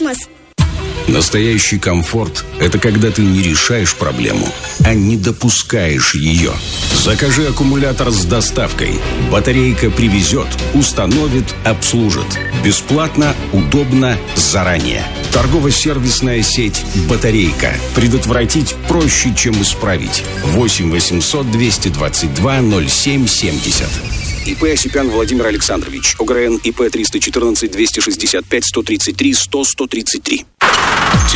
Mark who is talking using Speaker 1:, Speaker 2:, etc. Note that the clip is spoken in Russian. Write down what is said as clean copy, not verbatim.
Speaker 1: термос.
Speaker 2: Настоящий комфорт – это когда ты не решаешь проблему, а не допускаешь ее. Закажи аккумулятор с доставкой. Батарейка привезет, установит, обслужит. Бесплатно, удобно, заранее. Торгово-сервисная сеть «Батарейка». Предотвратить проще, чем исправить. 8 800 222 0770. ИП Осипян Владимир Александрович. ОГРН ИП 314 265 133 100 133.